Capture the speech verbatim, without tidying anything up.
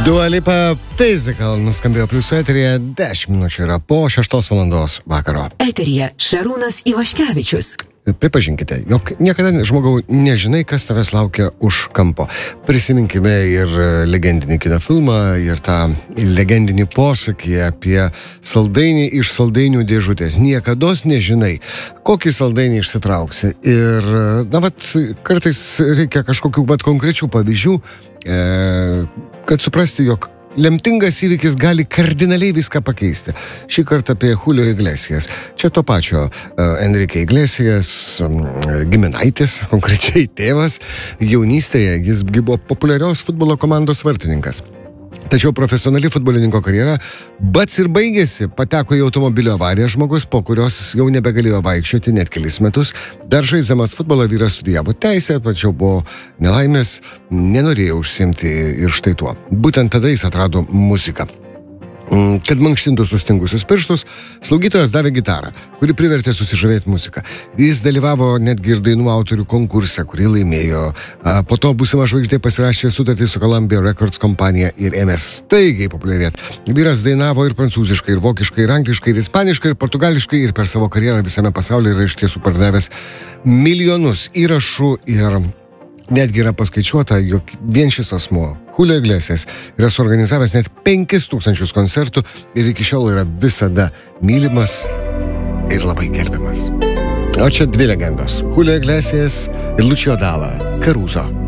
Dua Lipa Physical nuskambėjo pliusų eteryje, dešimt minučių yra po šeštos valandos vakaro. Eteryje Šarūnas Ivaškevičius. Pripažinkite, jog niekada žmogau nežinai, kas tavęs laukia už kampo. Prisiminkime ir legendinį kino filmą, ir tą legendinį posakį apie saldainį iš saldainių dėžutės. Niekados nežinai, kokį saldainį išsitrauksi. Ir, na, vat, kartais reikia kažkokių vat konkrečių pavyzdžių, e, kad suprasti, jog lemtingas įvykis gali kardinaliai viską pakeisti. Šį kartą apie Julio Iglesias. Čia to pačio uh, Enrique Iglesias, um, giminaitis, konkrečiai tėvas. Jaunystėje jis buvo populiarios futbolo komandos vartininkas. Tačiau profesionali futbolininko karjera bats ir baigėsi. Pateko į automobilio avariją žmogus, po kurios jau nebegalėjo vaikščioti net kelis metus. Dar žaisdamas futbolą vyras studijavo teisę, tačiau po nelaimės nenorėjo užsiimti ir štai tuo. Būtent tada jis atrado muziką. Kad mankštintų sustingusius pirštus, slaugytojas davė gitarą, kuri privertė susižavėti muziką. Jis dalyvavo netgi ir dainų autorių konkurse, kurį laimėjo. Po to būsima žvaigždė pasirašė sutartį su Columbia Records kompanija ir ėmė staigiai populiarėti. Vyras dainavo ir prancūziškai, ir vokiškai, ir angliškai, ir ispaniškai, ir portugališkai, ir per savo karjerą visame pasaulyje yra iš tiesų pardavęs milijonus įrašų ir netgi yra paskaičiuota, jog vien šis asmuo, Julio Iglesias, yra suorganizavęs net penkis tūkstančius koncertų ir iki šiol yra visada mylimas ir labai gerbiamas. O čia dvi legendos. Julio Iglesias ir Lucio Dalla, Caruso.